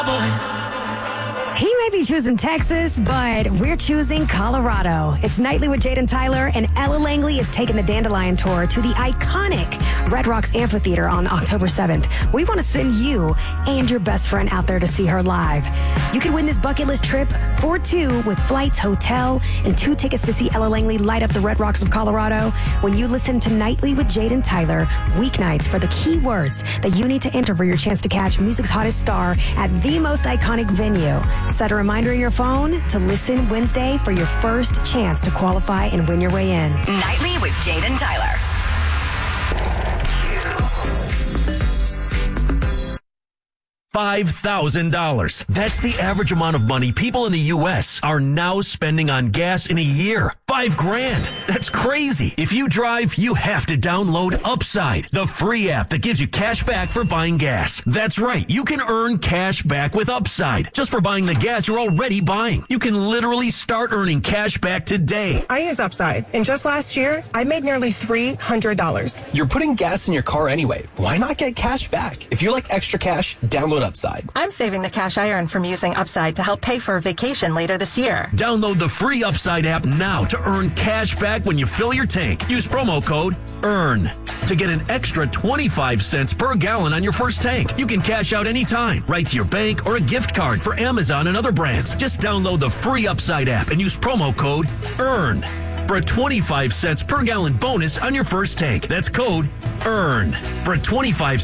He may be choosing Texas, but we're choosing Colorado. It's Nightly with Jaden Tyler, and Ella Langley is taking the Dandelion Tour to the iconic Red Rocks Amphitheater on October 7th. We want to send you and your best friend out there to see her live. You can win this bucket list trip for two with flights, hotel, and 2 tickets to see Ella Langley light up the Red Rocks of Colorado when you listen to Nightly with Jaden Tyler weeknights for the keywords that you need to enter for your chance to catch music's hottest star at the most iconic venue. Set a reminder in your phone to listen Wednesday for your first chance to qualify and win your way in. Nightly with Jaden Tyler. $5,000. That's the average amount of money people in the U.S. are now spending on gas in a year. $5,000. That's crazy. If you drive, you have to download Upside, the free app that gives you cash back for buying gas. That's right. You can earn cash back with Upside just for buying the gas you're already buying. You can literally start earning cash back today. I use Upside, and just last year, I made nearly $300. You're putting gas in your car anyway. Why not get cash back? If you like extra cash, download Upside. I'm saving the cash I earn from using Upside to help pay for a vacation later this year. Download the free Upside app now to earn cash back when you fill your tank. Use promo code EARN to get an extra 25 cents per gallon on your first tank. You can cash out anytime, right to your bank or a gift card for Amazon and other brands. Just download the free Upside app and use promo code EARN for a 25 cents per gallon bonus on your first tank. That's code EARN for a 25